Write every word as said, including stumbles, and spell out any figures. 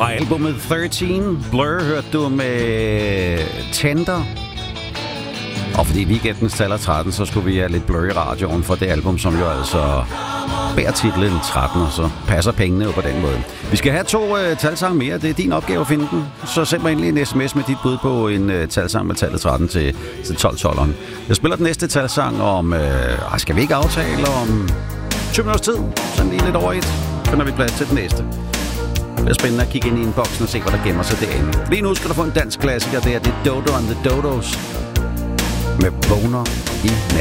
Fra albumet tretten, Blur, hørte du med Tender. Og fordi weekendens tal er tretten, så skulle vi have lidt Blur i radioen for det album, som jo altså bærer titlen tretten, og så passer pengene jo på den måde. Vi skal have to uh, talsange mere. Det er din opgave at finde den. Så send mig endelig en sms med dit bud på en uh, talsang med tallet tretten til, til tolv tolveren. Jeg spiller den næste talsang om... Uh, skal vi ikke aftale om tyve minutters tid? Sådan lige lidt over et. Finder vi plads til den næste. Det er spændende at kigge ind i en boks og se, hvad der gemmer sig derinde. Lige nu skal du få en dansk klassiker. Det er det Dodo and the Dodos med Vågner i nat.